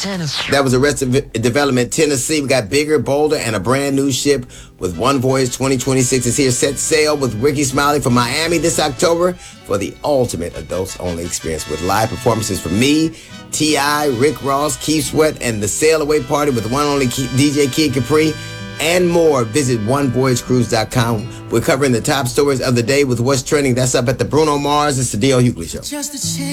Tennessee. That was Arrested Development, Tennessee. We got bigger, bolder, and a brand new ship with One Voyage 2026 is here. Set sail with Ricky Smiley from Miami this October for the ultimate adults-only experience with live performances from me, T.I., Rick Ross, Keith Sweat, and the Sail Away Party with the one only DJ Kid Capri, and more. Visit OneVoyageCruise.com. We're covering the top stories of the day with what's trending. That's up at the Bruno Mars. It's the D.L. Hughley Show.